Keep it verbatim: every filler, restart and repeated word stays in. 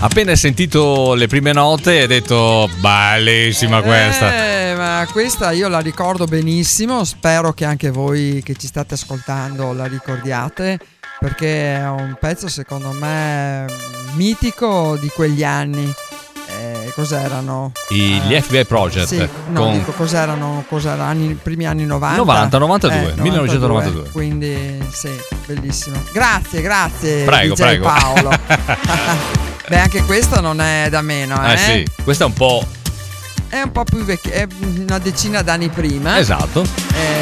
appena hai sentito le prime note hai detto bellissima questa. Eh, ma questa io la ricordo benissimo, spero che anche voi che ci state ascoltando la ricordiate, perché è un pezzo secondo me mitico di quegli anni. Eh, cos'erano? I, gli eh, F B I Project. Sì, no, con... dico cos'erano, cos'erano anni, primi anni novanta. novanta, novantadue, eh, millenovecentonovantadue. Quindi sì, bellissimo. Grazie, grazie. Prego, D J prego. Paolo. Beh, anche questo non è da meno, eh? Eh sì, questa è un po'. È un po' più vecchia, è una decina d'anni prima. Esatto. Eh,